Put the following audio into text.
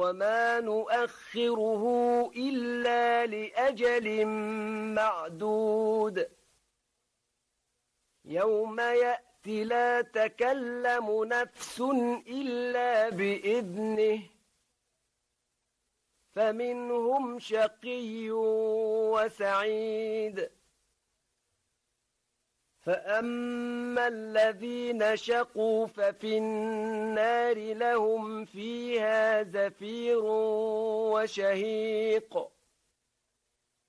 وما نؤخره إلا لأجل معدود يوم يأتي لا تكلم نفس إلا بإذنه فمنهم شقي وسعيد فأما الذين شقوا ففي النار لهم فيها زفير وشهيق